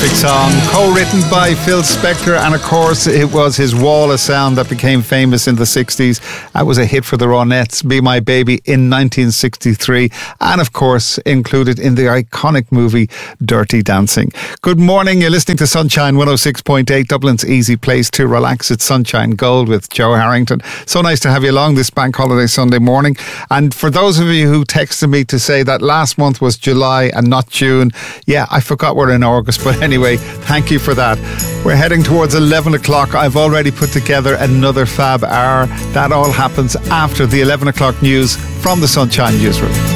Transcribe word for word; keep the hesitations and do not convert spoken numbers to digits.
Terrific song, co-written by Phil Spector, and of course it was his Wall of Sound that became famous in the sixties. That was a hit for the Ronettes, Be My Baby, in nineteen sixty-three, and of course included in the iconic movie Dirty Dancing. Good morning, you're listening to Sunshine one oh six point eight, Dublin's easy place to relax. It's Sunshine Gold with Joe Harrington. So nice to have you along this bank holiday Sunday morning. And for those of you who texted me to say that last month was July and not June, yeah, I forgot we're in August, but anyway, thank you for that. We're heading towards eleven o'clock. I've already put together another fab hour. That all happens after the eleven o'clock news from the Sunshine Newsroom.